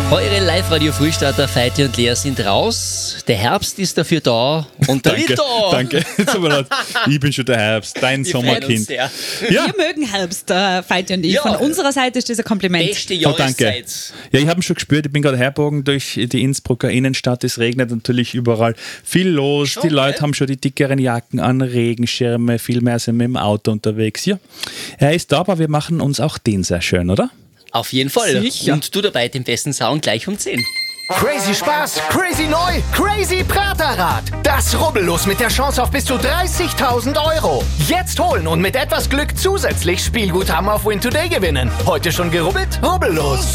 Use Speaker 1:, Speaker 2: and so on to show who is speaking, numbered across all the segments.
Speaker 1: Eure Live-Radio-Frühstarter Feiti und Lea sind raus. Der Herbst ist dafür da und der
Speaker 2: Danke,
Speaker 1: Vito.
Speaker 2: danke. Ich bin schon der Herbst, dein Sommerkind.
Speaker 1: Ja.
Speaker 2: Ja.
Speaker 3: Wir mögen Herbst, Feiti und ich.
Speaker 1: Ja.
Speaker 3: Von unserer Seite ist das ein Kompliment.
Speaker 1: Beste
Speaker 2: Oh, danke.
Speaker 1: Jahreszeit.
Speaker 2: Ja, ich habe ihn schon gespürt, ich bin gerade herbogen durch die Innsbrucker Innenstadt, es regnet natürlich überall. Viel los,
Speaker 1: Schon,
Speaker 2: die Leute
Speaker 1: gell?
Speaker 2: haben schon die dickeren Jacken an, Regenschirme, viel mehr sind mit dem Auto unterwegs. Ja, er ist da, aber wir machen uns auch den sehr schön, oder?
Speaker 1: Auf jeden Fall.
Speaker 3: Sicher.
Speaker 1: Und du dabei den besten Sound gleich um 10.
Speaker 4: Crazy Spaß, crazy neu, crazy Praterrad. Das Rubbellos mit der Chance auf bis zu 30.000 Euro. Jetzt holen und mit etwas Glück zusätzlich Spielguthaben auf Win Today gewinnen. Heute schon gerubbelt? Rubbellos.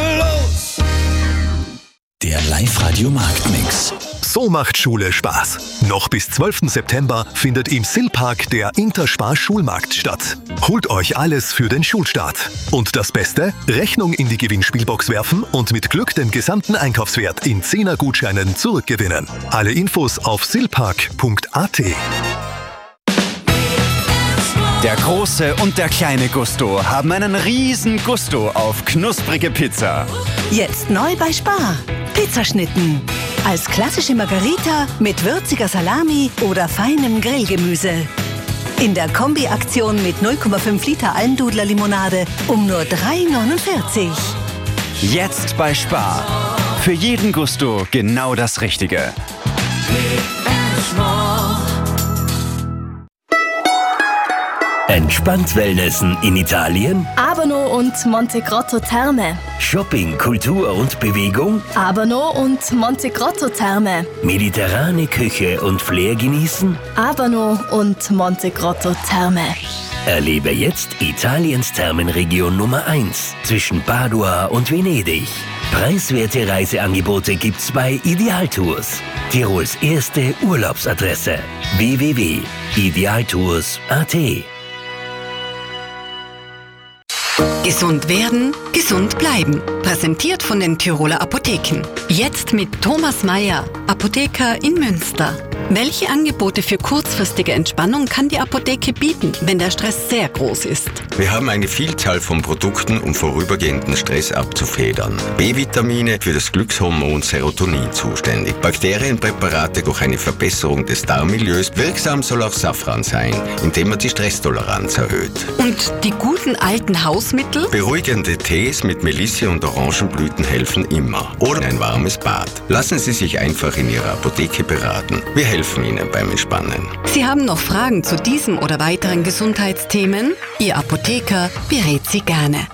Speaker 5: Der Live-Radio Marktmix.
Speaker 6: So macht Schule Spaß. Noch bis 12. September findet im Silpark der Interspar-Schulmarkt statt. Holt euch alles für den Schulstart. Und das Beste? Rechnung in die Gewinnspielbox werfen und mit Glück den gesamten Einkaufswert in 10er-Gutscheinen zurückgewinnen. Alle Infos auf silpark.at.
Speaker 7: Der große und der kleine Gusto haben einen riesen Gusto auf knusprige Pizza.
Speaker 8: Jetzt neu bei Spar. Pizzaschnitten. Als klassische Margarita mit würziger Salami oder feinem Grillgemüse. In der Kombi-Aktion mit 0,5 Liter Almdudler-Limonade um nur 3,49.
Speaker 7: Jetzt bei Spar. Für jeden Gusto genau das Richtige.
Speaker 5: Entspannt Wellnessen in Italien?
Speaker 9: Abano und Monte Grotto Therme.
Speaker 5: Shopping, Kultur und Bewegung?
Speaker 9: Abano und Monte Grotto Therme.
Speaker 5: Mediterrane Küche und Flair genießen?
Speaker 9: Abano und Monte Grotto Therme.
Speaker 5: Erlebe jetzt Italiens Thermenregion Nummer 1 zwischen Padua und Venedig. Preiswerte Reiseangebote gibt's bei Idealtours. Tirols erste Urlaubsadresse. www.idealtours.at.
Speaker 8: Gesund werden, gesund bleiben. Präsentiert von den Tiroler Apotheken. Jetzt mit Thomas Mayer, Apotheker in Münster. Welche Angebote für kurzfristige Entspannung kann die Apotheke bieten, wenn der Stress sehr groß ist?
Speaker 10: Wir haben eine Vielzahl von Produkten, um vorübergehenden Stress abzufedern. B-Vitamine für das Glückshormon Serotonin zuständig. Bakterienpräparate durch eine Verbesserung des Darmmilieus. Wirksam soll auch Safran sein, indem er die Stresstoleranz erhöht.
Speaker 8: Und die guten alten Hausmittel?
Speaker 10: Beruhigende Tees mit Melisse und Orangenblüten helfen immer. Oder ein warmes Bad. Lassen Sie sich einfach in Ihrer Apotheke beraten. Wir helfen Ihnen beim Entspannen.
Speaker 8: Sie haben noch Fragen zu diesem oder weiteren Gesundheitsthemen? Ihr Apotheker berät Sie gerne.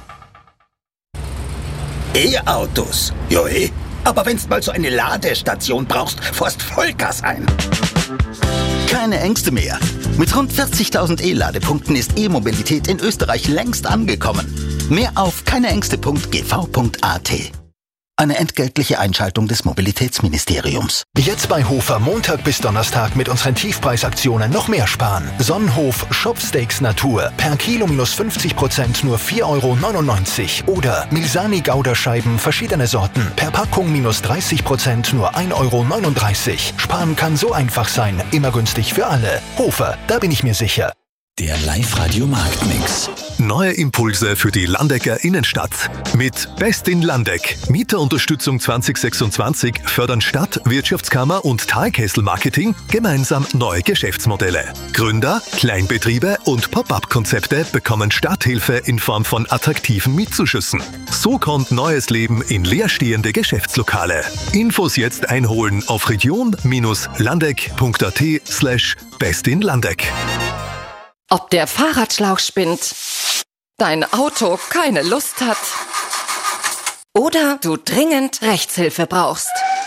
Speaker 4: E-Autos. Jo, aber wenn's mal so eine Ladestation brauchst, fährst Vollgas ein. Keine Ängste mehr. Mit rund 40.000 E-Ladepunkten ist E-Mobilität in Österreich längst angekommen. Mehr auf keineängste.gv.at. Eine entgeltliche Einschaltung des Mobilitätsministeriums.
Speaker 11: Jetzt bei Hofer Montag bis Donnerstag mit unseren Tiefpreisaktionen noch mehr sparen. Sonnenhof Shopsteaks Natur per Kilo minus 50% nur 4,99 €. Oder Milsani Gouda-Scheiben verschiedene Sorten per Packung minus 30% nur 1,39 €. Sparen kann so einfach sein, immer günstig für alle. Hofer, da bin ich mir sicher.
Speaker 5: Der Live-Radio Marktmix.
Speaker 6: Neue Impulse für die Landecker Innenstadt. Mit Best in Landeck. Mieterunterstützung 2026 fördern Stadt, Wirtschaftskammer und Talkessel Marketing gemeinsam neue Geschäftsmodelle. Gründer, Kleinbetriebe und Pop-up-Konzepte bekommen Starthilfe in Form von attraktiven Mietzuschüssen. So kommt neues Leben in leerstehende Geschäftslokale. Infos jetzt einholen auf region-landeck.at/bestinlandeck.
Speaker 12: Ob der Fahrradschlauch spinnt, dein Auto keine Lust hat oder du dringend Rechtshilfe brauchst.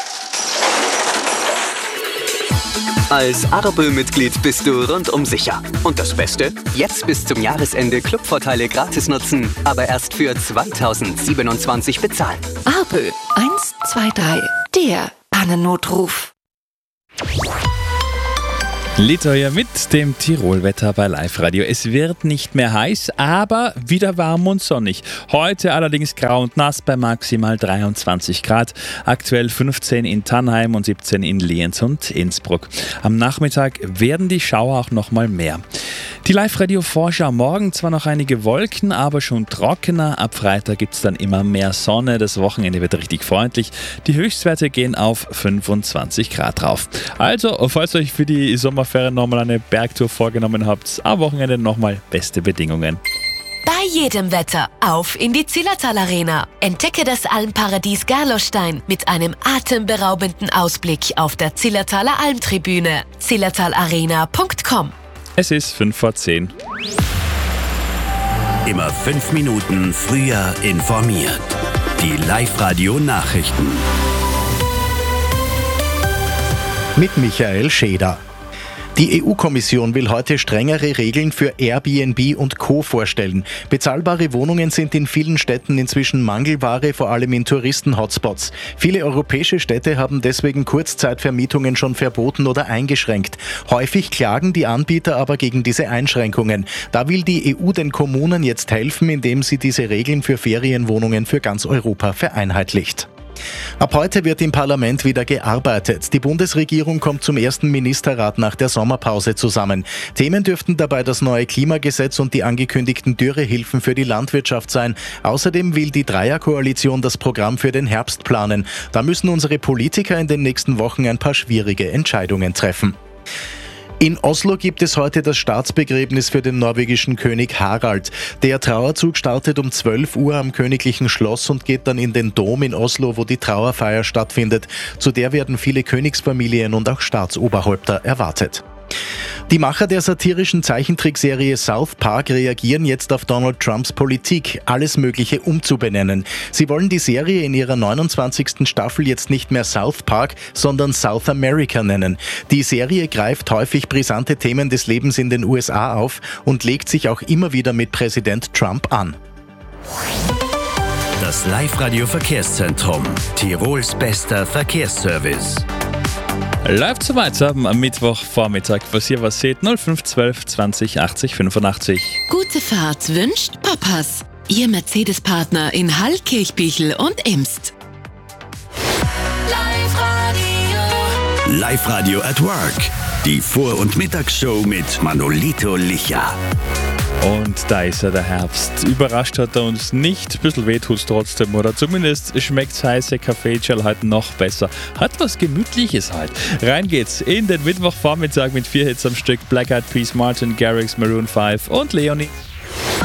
Speaker 13: Als Arbel-Mitglied bist du rundum sicher. Und das Beste? Jetzt bis zum Jahresende Clubvorteile gratis nutzen, aber erst für 2027 bezahlen.
Speaker 12: Arbel 123, der Pannennotruf.
Speaker 2: Lito hier mit dem Tirolwetter bei Live Radio. Es wird nicht mehr heiß, aber wieder warm und sonnig. Heute allerdings grau und nass bei maximal 23 Grad. Aktuell 15 in Tannheim und 17 in Lienz und Innsbruck. Am Nachmittag werden die Schauer auch noch mal mehr. Die Live Radio Vorschau. Morgen zwar noch einige Wolken, aber schon trockener. Ab Freitag gibt es dann immer mehr Sonne. Das Wochenende wird richtig freundlich. Die Höchstwerte gehen auf 25 Grad drauf. Also, falls euch für die Sommerferien nochmal eine Bergtour vorgenommen habt, am Wochenende nochmal beste Bedingungen.
Speaker 14: Bei jedem Wetter auf in die Zillertal Arena. Entdecke das Almparadies Gerlostein mit einem atemberaubenden Ausblick auf der Zillertaler Almtribüne. zillertalarena.com.
Speaker 2: Es ist 5:10.
Speaker 5: Immer 5 Minuten früher informiert. Die Live-Radio-Nachrichten.
Speaker 11: Mit Michael Scheder. Die EU-Kommission will heute strengere Regeln für Airbnb und Co. vorstellen. Bezahlbare Wohnungen sind in vielen Städten inzwischen Mangelware, vor allem in Touristen-Hotspots. Viele europäische Städte haben deswegen Kurzzeitvermietungen schon verboten oder eingeschränkt. Häufig klagen die Anbieter aber gegen diese Einschränkungen. Da will die EU den Kommunen jetzt helfen, indem sie diese Regeln für Ferienwohnungen für ganz Europa vereinheitlicht. Ab heute wird im Parlament wieder gearbeitet. Die Bundesregierung kommt zum ersten Ministerrat nach der Sommerpause zusammen. Themen dürften dabei das neue Klimagesetz und die angekündigten Dürrehilfen für die Landwirtschaft sein. Außerdem will die Dreierkoalition das Programm für den Herbst planen. Da müssen unsere Politiker in den nächsten Wochen ein paar schwierige Entscheidungen treffen. In Oslo gibt es heute das Staatsbegräbnis für den norwegischen König Harald. Der Trauerzug startet um 12 Uhr am Königlichen Schloss und geht dann in den Dom in Oslo, wo die Trauerfeier stattfindet. Zu der werden viele Königsfamilien und auch Staatsoberhäupter erwartet. Die Macher der satirischen Zeichentrickserie South Park reagieren jetzt auf Donald Trumps Politik, alles Mögliche umzubenennen. Sie wollen die Serie in ihrer 29. Staffel jetzt nicht mehr South Park, sondern South America nennen. Die Serie greift häufig brisante Themen des Lebens in den USA auf und legt sich auch immer wieder mit Präsident Trump an.
Speaker 5: Das Live-Radio-Verkehrszentrum. Tirols bester Verkehrsservice.
Speaker 2: Läuft so weiter am Mittwochvormittag. Was ihr was seht, 0512 20 80 85.
Speaker 14: Gute Fahrt wünscht Papas. Ihr Mercedes-Partner in Hall, Kirchbichel und Imst.
Speaker 5: Live-Radio at Work. Die Vor- und Mittagsshow mit Manolito Licha.
Speaker 2: Und da ist ja der Herbst. Überrascht hat er uns nicht. Ein bisschen weh tut's trotzdem. Oder zumindest schmeckt's heiße Kaffeegel halt noch besser. Hat was Gemütliches halt. Rein geht's in den Mittwochvormittag mit 4 Hits am Stück. Black Eyed Peas, Martin Garrix, Maroon 5 und Leonie.